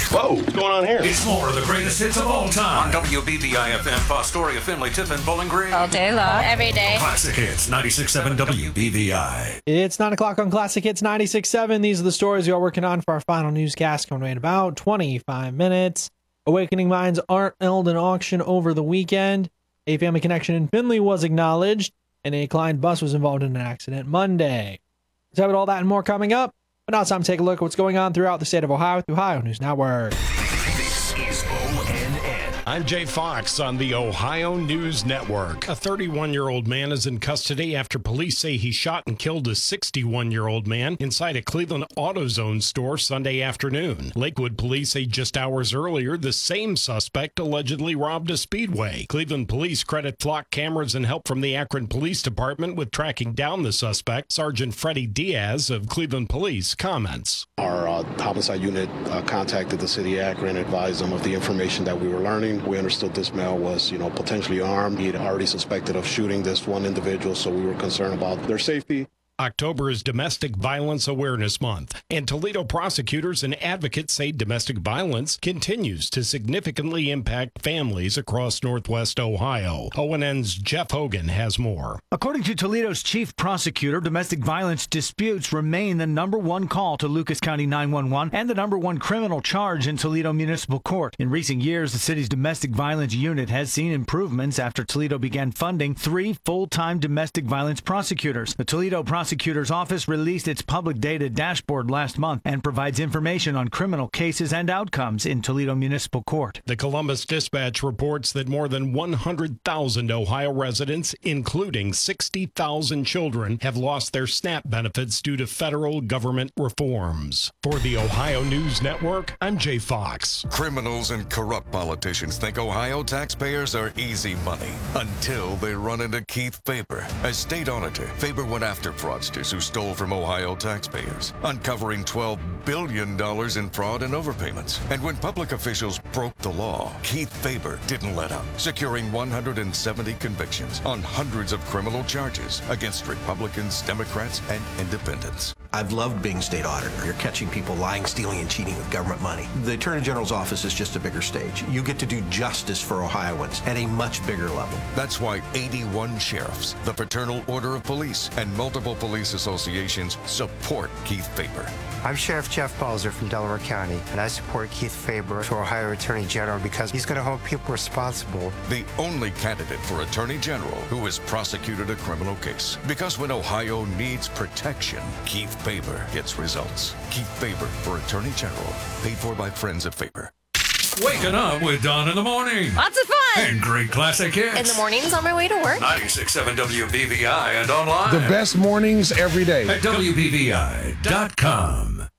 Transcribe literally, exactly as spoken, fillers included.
Whoa, what's going on here? It's more of the greatest hits of all time. On W B V I F M, Fostoria, Findlay, Tiffin, Bowling Green. All day long, every day. Classic Hits, ninety-six point seven W B V I. It's nine o'clock on Classic Hits ninety-six point seven. These are the stories we are working on for our final newscast coming in about twenty-five minutes. Awakening Minds aren't held an auction over the weekend. A family connection in Findlay was acknowledged, and a client bus was involved in an accident Monday. Let's have it all that and more coming up. But now it's time to take a look at what's going on throughout the state of Ohio with the Ohio News Network. This is O N N. I'm Jay Fox on the Ohio News Network. A thirty-one-year-old man is in custody after police say he shot and killed a sixty-one-year-old man inside a Cleveland AutoZone store Sunday afternoon. Lakewood police say just hours earlier, the same suspect allegedly robbed a Speedway. Cleveland police credit flock cameras and help from the Akron Police Department with tracking down the suspect. Sergeant Freddie Diaz of Cleveland Police comments. Our uh, homicide unit uh, contacted the city of Akron, advised them of the information that we were learning. We understood this male was, you know, potentially armed. He had already suspected of shooting this one individual, so we were concerned about their safety. October is Domestic Violence Awareness Month, and Toledo prosecutors and advocates say domestic violence continues to significantly impact families across Northwest Ohio. O N N's Jeff Hogan has more. According to Toledo's chief prosecutor, domestic violence disputes remain the number one call to Lucas County nine one one and the number one criminal charge in Toledo Municipal Court. In recent years, the city's domestic violence unit has seen improvements after Toledo began funding three full-time domestic violence prosecutors. The Toledo prosecutor Prosecutor's Office released its public data dashboard last month and provides information on criminal cases and outcomes in Toledo Municipal Court. The Columbus Dispatch reports that more than one hundred thousand Ohio residents, including sixty thousand children, have lost their SNAP benefits due to federal government reforms. For the Ohio News Network, I'm Jay Fox. Criminals and corrupt politicians think Ohio taxpayers are easy money until they run into Keith Faber. As state auditor, Faber went after fraudsters who stole from Ohio taxpayers, uncovering twelve billion dollars in fraud and overpayments. And when public officials broke the law, Keith Faber didn't let up, securing one hundred seventy convictions on hundreds of criminal charges against Republicans, Democrats, and independents. I've loved being state auditor. You're catching people lying, stealing, and cheating with government money. The Attorney General's office is just a bigger stage. You get to do justice for Ohioans at a much bigger level. That's why eighty-one sheriffs, the Fraternal Order of Police, and multiple police associations support Keith Faber. I'm Sheriff Jeff Balzer from Delaware County, and I support Keith Faber for Ohio Attorney General because he's going to hold people responsible. The only candidate for Attorney General who has prosecuted a criminal case. Because when Ohio needs protection, Keith Faber gets results. Keith Faber for Attorney General, paid for by Friends of Faber. Waking up with Dawn in the morning. Lots of fun. And great classic hits. In the mornings on my way to work. ninety-six point seven W B V I and online. The best mornings every day. At W B V I dot com.